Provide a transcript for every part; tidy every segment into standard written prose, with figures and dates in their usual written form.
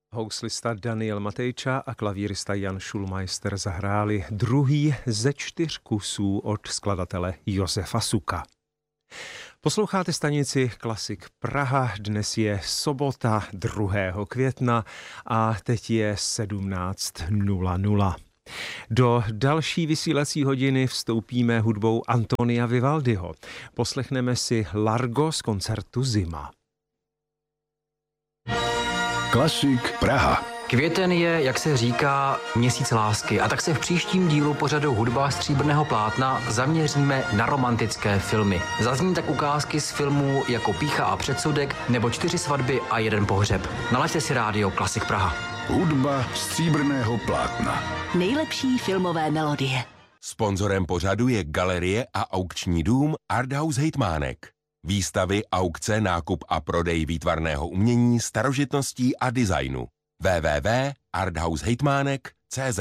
Houslista Daniel Matejča a klavírista Jan Schulmeister zahráli druhý ze 4 kusů od skladatele Josefa Suka. Posloucháte stanici Klasik Praha, dnes je sobota 2. května a teď je 17:00. Do další vysílací hodiny vstoupíme hudbou Antonia Vivaldiho. Poslechneme si Largo z koncertu Zima. Klasik Praha. Květen je, jak se říká, měsíc lásky, a tak se v příštím dílu pořadu Hudba stříbrného plátna zaměříme na romantické filmy. Zazní tak ukázky z filmů jako Pýcha a předsudek nebo 4 svatby a 1 pohřeb. Nalaďte si rádio Klasik Praha. Hudba stříbrného plátna. Nejlepší filmové melodie. Sponzorem pořadu je galerie a aukční dům Arthouse Hejtmánek. Výstavy, aukce, nákup a prodej výtvarného umění, starožitností a designu. www.arthousehejtmánek.cz.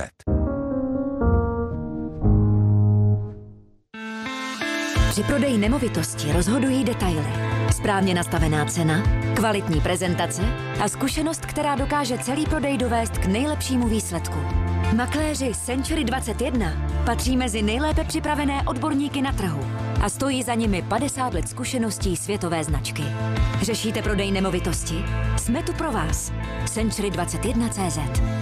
Při prodeji nemovitosti rozhodují detaily. Správně nastavená cena, kvalitní prezentace a zkušenost, která dokáže celý prodej dovést k nejlepšímu výsledku. Makléři Century 21 patří mezi nejlépe připravené odborníky na trhu a stojí za nimi 50 let zkušeností světové značky. Řešíte prodej nemovitosti? Jsme tu pro vás. Century 21.cz.